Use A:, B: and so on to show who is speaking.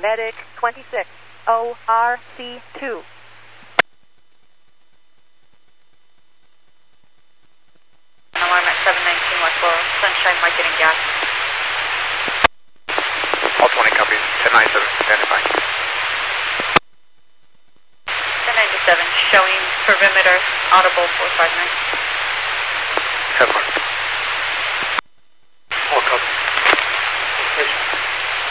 A: Medic 26, ORC2.
B: Alarm at 719 West Laurel, Sunshine Market and Gas.
C: All 20 copies, 1097, standby.
B: 1097, showing perimeter, audible 459.
C: 7